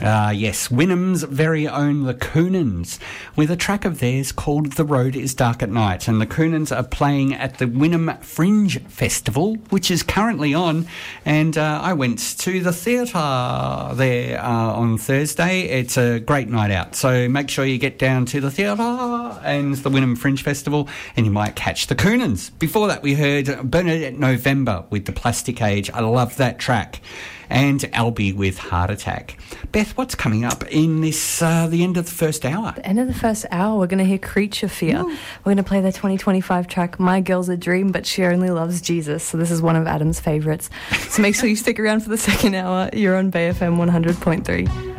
Yes, Wynnum's very own The Coonans, with a track of theirs called The Road is Dark at Night. And the Coonans are playing at the Wynnum Fringe Festival, which is currently on. And I went to the theatre there on Thursday. It's a great night out. So make sure you get down to the theatre and the Wynnum Fringe Festival, and you might catch the Coonans. Before that, we heard Bernadette November with The Plastic Age. I love that track. And Albie with Heart Attack. Beth, what's coming up in this the end of the first hour? The end of the first hour, we're going to hear Creature Fear. Ooh. We're going to play their 2025 track, My Girl's a Dream, but She Only Loves Jesus. So this is one of Adam's favourites. So make sure you stick around for the second hour. You're on Bay FM 100.3.